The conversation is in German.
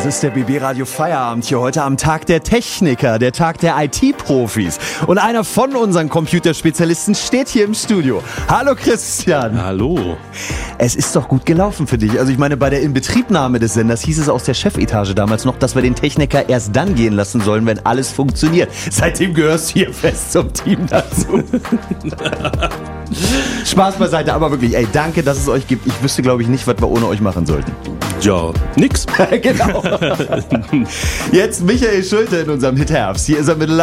Das ist der BB Radio Feierabend hier heute am Tag der Techniker, der Tag der IT-Profis. Und einer von unseren Computerspezialisten steht hier im Studio. Hallo Christian. Hallo. Es ist doch gut gelaufen für dich. Also ich meine, bei der Inbetriebnahme des Senders hieß es aus der Chefetage damals noch, dass wir den Techniker erst dann gehen lassen sollen, wenn alles funktioniert. Seitdem gehörst du hier fest zum Team dazu. Spaß beiseite, aber wirklich, ey, danke, dass es euch gibt. Ich wüsste, glaube ich, nicht, was wir ohne euch machen sollten. Ja, nix. Genau. Jetzt Michael Schulte in unserem Hit Herbst. Hier ist er mit